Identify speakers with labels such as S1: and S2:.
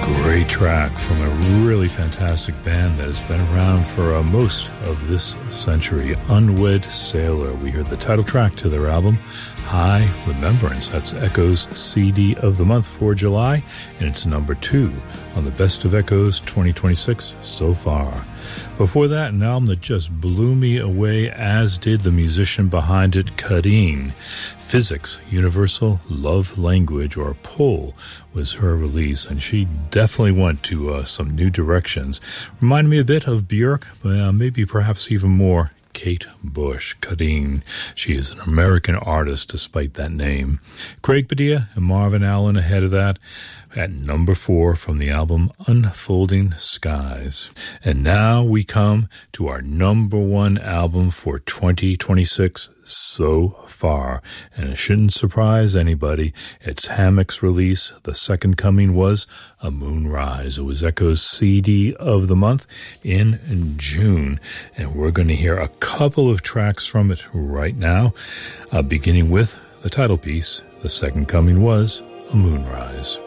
S1: Great track from a really fantastic band that has been around for most of this century, Unwed Sailor. We heard the title track to their album, High Remembrance. That's Echo's CD of the month for July, and it's number 2 on the Best of Echoes 2026 so far. Before that, an album that just blew me away, as did the musician behind it, Kadeen. Physics, Universal Love Language, or PUL, was her release, and she definitely went to some new directions. Reminded me a bit of Björk, but maybe perhaps even more Kate Bush. Kadeen. She is an American artist despite that name. Craig Padilla and Marvin Allen ahead of that at number 4 from the album Unfolding Skies. And now we come to our number 1 album for 2026 so far. And it shouldn't surprise anybody. It's Hammock's release. The second coming was A Moonrise. It was Echo's CD of the month in June. And we're going to hear a couple of tracks from it right now, beginning with the title piece. The second coming was A Moonrise.